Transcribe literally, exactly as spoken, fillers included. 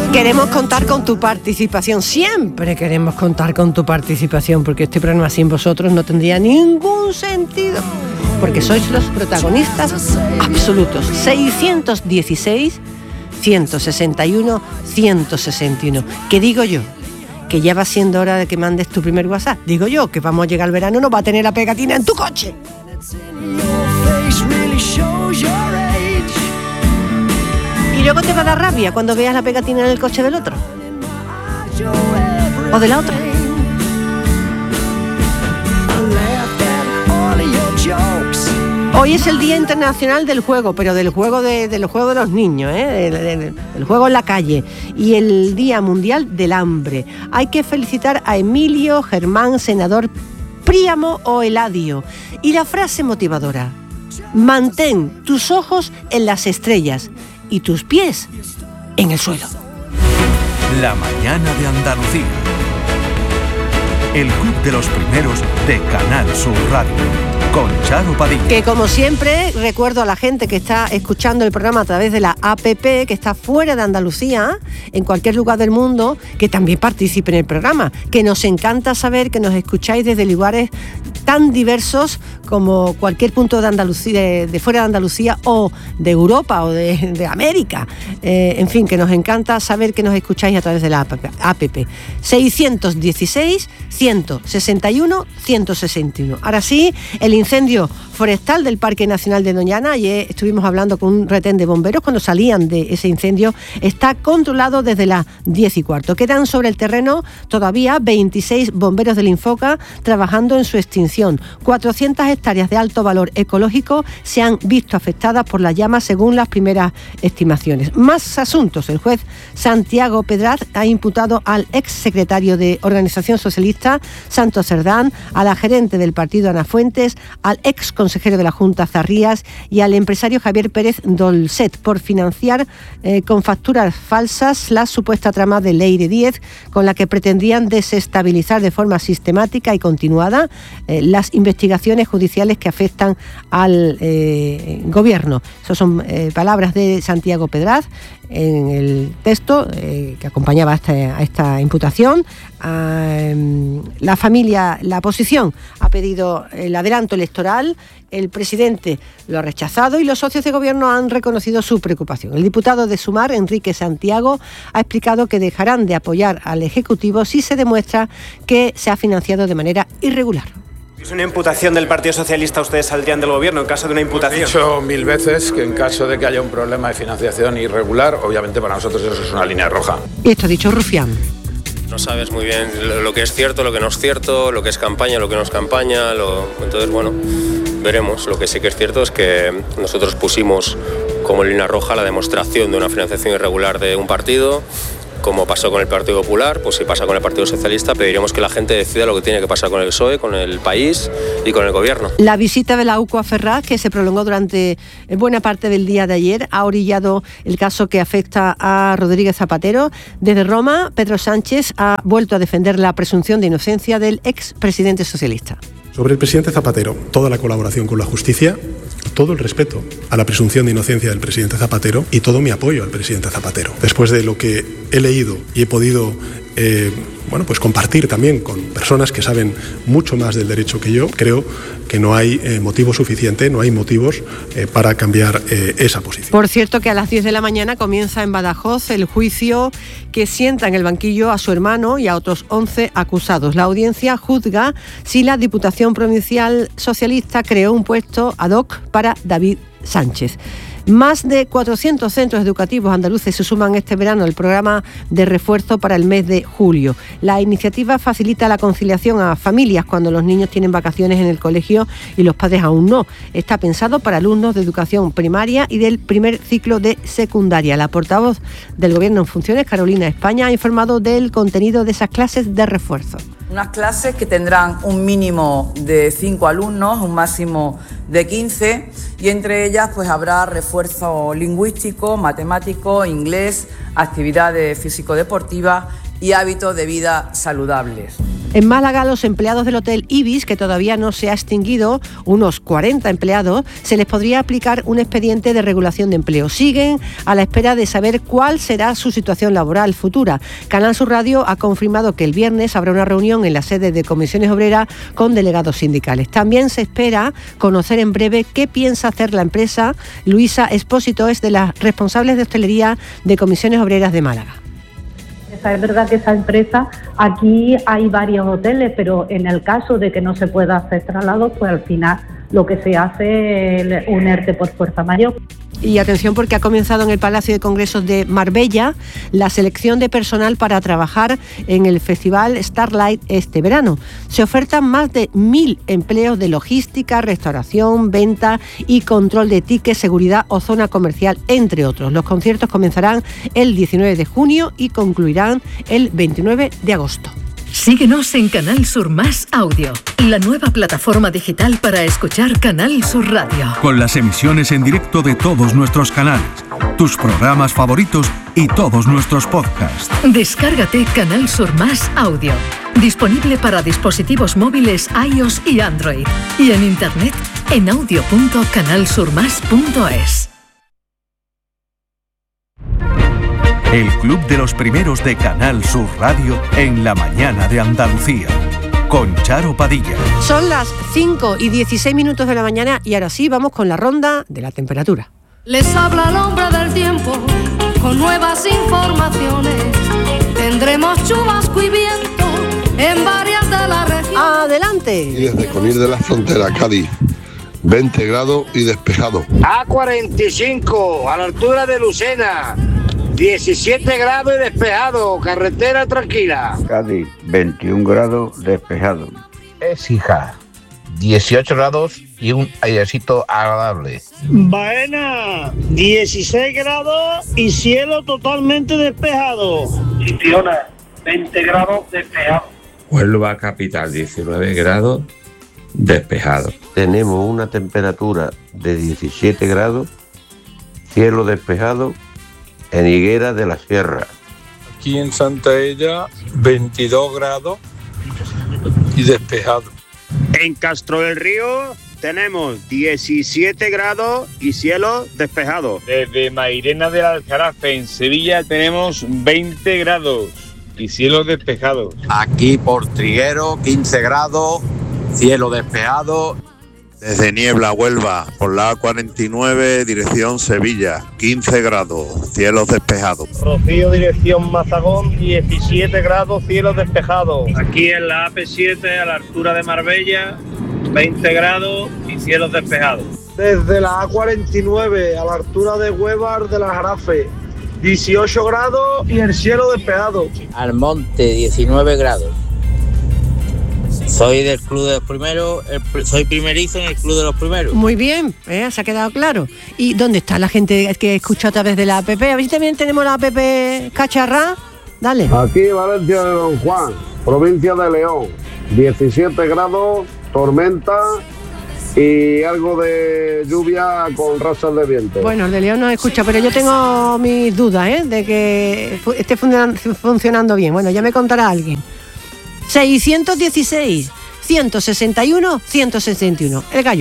Queremos contar con tu participación, siempre queremos contar con tu participación, porque este programa sin vosotros no tendría ningún sentido, porque sois los protagonistas absolutos. seiscientos dieciséis, ciento sesenta y uno, ciento sesenta y uno. ¿Qué digo yo? Que ya va siendo hora de que mandes tu primer WhatsApp. Digo yo, que vamos a llegar al verano, no va a tener la pegatina en tu coche. Y luego te va a dar rabia cuando veas la pegatina en el coche del otro. O de la otra. Hoy es el Día Internacional del Juego, pero del juego de, del juego de los niños, ¿eh? del, del, del juego en la calle. Y el Día Mundial del Hambre. Hay que felicitar a Emilio, Germán, Senador, Príamo o Eladio. Y la frase motivadora: mantén tus ojos en las estrellas y tus pies en el suelo. La mañana de Andalucía. El club de los primeros de Canal Sur Radio. Con Charo Padilla. Que como siempre recuerdo a la gente que está escuchando el programa a través de la app, que está fuera de Andalucía, en cualquier lugar del mundo, que también participe en el programa. Que nos encanta saber que nos escucháis desde lugares tan diversos como cualquier punto de Andalucía, de, de fuera de Andalucía o de Europa o de, de América. Eh, en fin, que nos encanta saber que nos escucháis a través de la app. seiscientos dieciséis, ciento sesenta y uno, ciento sesenta y uno. Ahora sí, el incendio forestal del Parque Nacional de Doñana, ayer estuvimos hablando con un retén de bomberos cuando salían de ese incendio, está controlado desde las diez y cuarto. Quedan sobre el terreno todavía veintiséis bomberos del Infoca trabajando en su extinción. cuatrocientas hectáreas de alto valor ecológico se han visto afectadas por las llamas según las primeras estimaciones. Más asuntos. El juez Santiago Pedraz ha imputado al exsecretario de Organización Socialista, Santos Cerdán, a la gerente del partido Ana Fuentes, al ex consejero de la Junta Zarrías y al empresario Javier Pérez Dolcet por financiar eh, con facturas falsas la supuesta trama de Leire Díez, con la que pretendían desestabilizar de forma sistemática y continuada eh, las investigaciones judiciales que afectan al eh, gobierno. Esas son eh, palabras de Santiago Pedraz en el texto eh, que acompañaba a esta, a esta imputación. Uh, la familia, la oposición ha pedido el adelanto electoral, el presidente lo ha rechazado y los socios de gobierno han reconocido su preocupación. El diputado de Sumar, Enrique Santiago, ha explicado que dejarán de apoyar al Ejecutivo si se demuestra que se ha financiado de manera irregular. ¿Es una imputación del Partido Socialista? ¿Ustedes saldrían del gobierno en caso de una imputación? He dicho mil veces que en caso de que haya un problema de financiación irregular, obviamente para nosotros eso es una línea roja. Y esto ha dicho Rufián. No sabes muy bien lo que es cierto, lo que no es cierto, lo que es campaña, lo que no es campaña. Lo... Entonces, bueno, veremos. Lo que sí que es cierto es que nosotros pusimos como línea roja la demostración de una financiación irregular de un partido. Como pasó con el Partido Popular, pues si pasa con el Partido Socialista, pediremos que la gente decida lo que tiene que pasar con el P S O E, con el país y con el gobierno. La visita de la U C O a Ferraz, que se prolongó durante buena parte del día de ayer, ha orillado el caso que afecta a Rodríguez Zapatero. Desde Roma, Pedro Sánchez ha vuelto a defender la presunción de inocencia del expresidente socialista. Sobre el presidente Zapatero, toda la colaboración con la justicia, todo el respeto a la presunción de inocencia del presidente Zapatero y todo mi apoyo al presidente Zapatero. Después de lo que he leído y he podido eh, bueno, pues compartir también con personas que saben mucho más del derecho que yo, creo que no hay eh, motivo suficiente, no hay motivos eh, para cambiar eh, esa posición. Por cierto, que a las diez de la mañana comienza en Badajoz el juicio que sienta en el banquillo a su hermano y a otros once acusados. La audiencia juzga si la Diputación Provincial Socialista creó un puesto ad hoc para David Sánchez. Más de cuatrocientos centros educativos andaluces se suman este verano al programa de refuerzo para el mes de julio. La iniciativa facilita la conciliación a familias cuando los niños tienen vacaciones en el colegio y los padres aún no. Está pensado para alumnos de educación primaria y del primer ciclo de secundaria. La portavoz del Gobierno en funciones, Carolina España, ha informado del contenido de esas clases de refuerzo. Unas clases que tendrán un mínimo de cinco alumnos, un máximo de quince, y entre ellas pues habrá refuerzo lingüístico, matemático, inglés, actividades físico-deportivas y hábitos de vida saludables. En Málaga, los empleados del Hotel Ibis, que todavía no se ha extinguido, unos cuarenta empleados, se les podría aplicar un expediente de regulación de empleo. Siguen a la espera de saber cuál será su situación laboral futura. Canal Sur Radio ha confirmado que el viernes habrá una reunión en la sede de Comisiones Obreras con delegados sindicales. También se espera conocer en breve qué piensa hacer la empresa. Luisa Espósito es de las responsables de hostelería de Comisiones Obreras de Málaga. Es verdad que esa empresa, aquí hay varios hoteles, pero en el caso de que no se pueda hacer traslados, pues al final lo que se hace es un ERTE por fuerza mayor. Y atención, porque ha comenzado en el Palacio de Congresos de Marbella la selección de personal para trabajar en el Festival Starlight este verano. Se ofertan más de mil empleos de logística, restauración, venta y control de tickets, seguridad o zona comercial, entre otros. Los conciertos comenzarán el diecinueve de junio y concluirán el veintinueve de agosto. Síguenos en Canal Sur Más Audio, la nueva plataforma digital para escuchar Canal Sur Radio. Con las emisiones en directo de todos nuestros canales, tus programas favoritos y todos nuestros podcasts. Descárgate Canal Sur Más Audio, disponible para dispositivos móviles iOS y Android, y en internet en audio punto canal sur más punto es. El Club de los Primeros de Canal Sur Radio en la mañana de Andalucía, con Charo Padilla. Son las cinco y dieciséis minutos de la mañana y ahora sí vamos con la ronda de la temperatura. Les habla el hombre del tiempo con nuevas informaciones. Tendremos chubasco y viento en varias de las regiones. ¡Adelante! Y desde Conil de la Frontera, Cádiz, veinte grados y despejado. A cuarenta y cinco, a la altura de Lucena, diecisiete grados y despejado, carretera tranquila. Cádiz, veintiún grados despejado. Écija, dieciocho grados y un airecito agradable. Baena, dieciséis grados y cielo totalmente despejado. Chipiona, veinte grados despejado. Huelva capital, diecinueve grados despejado. Tenemos una temperatura de diecisiete grados, cielo despejado, en Higuera de la Sierra. Aquí en Santa Ella, veintidós grados y despejado. En Castro del Río tenemos diecisiete grados y cielo despejado. Desde Mairena del Aljarafe, en Sevilla, tenemos veinte grados y cielo despejado. Aquí por Triguero, quince grados, cielo despejado. Desde Niebla, Huelva, por la A cuarenta y nueve, dirección Sevilla, quince grados, cielos despejados. Rocío, dirección Mazagón, diecisiete grados, cielos despejados. Aquí en la A P siete, a la altura de Marbella, veinte grados y cielos despejados. Desde la A cuarenta y nueve, a la altura de Huevar de la Jarafe, dieciocho grados y el cielo despejado. Almonte, diecinueve grados. Soy del Club de los Primeros, el, soy primerizo en el Club de los Primeros. Muy bien, ¿eh? Se ha quedado claro. ¿Y dónde está la gente que escucha a través de la app? A ver si también tenemos la app Cacharra. Dale. Aquí Valencia de Don Juan, provincia de León, diecisiete grados, tormenta y algo de lluvia con rachas de viento. Bueno, el de León no escucha, pero yo tengo mis dudas, ¿eh? De que esté funcionando bien. Bueno, ya me contará alguien. seiscientos dieciséis, ciento sesenta y uno, ciento sesenta y uno. El gallo.